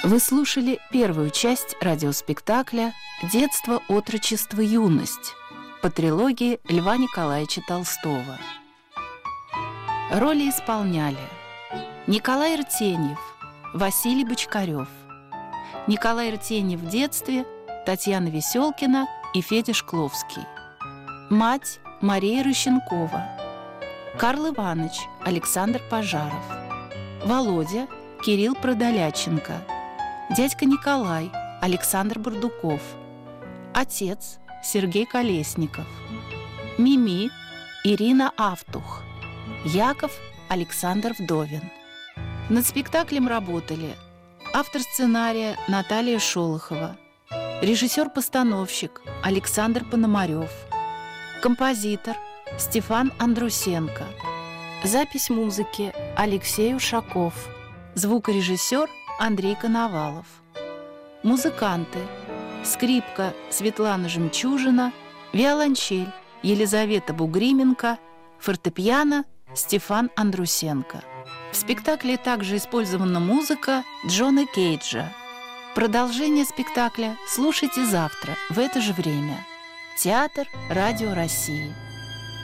Вы слушали первую часть радиоспектакля «Детство, отрочество, юность» по трилогии Льва Николаевича Толстого. Роли исполняли Николай Ртеньев, Василий Бочкарев. Николай Ртеньев в детстве, Татьяна Веселкина и Федя Шкловский. Мать Мария Рыщенкова. Карл Иванович Александр Пожаров. Володя Кирилл Продоляченко. Дядька Николай Александр Бардуков. Отец Сергей Колесников. Мими Ирина Автух. Яков Александр Вдовин. Над спектаклем работали автор сценария Наталья Шолохова, режиссер-постановщик Александр Пономарев, композитор Стефан Андрусенко, запись музыки Алексей Ушаков, звукорежиссер Андрей Коновалов. Музыканты: скрипка Светлана Жемчужина, виолончель Елизавета Бугрименко, фортепиано Стефан Андрусенко. В спектакле также использована музыка Джона Кейджа. Продолжение спектакля слушайте завтра в это же время. Театр Радио России.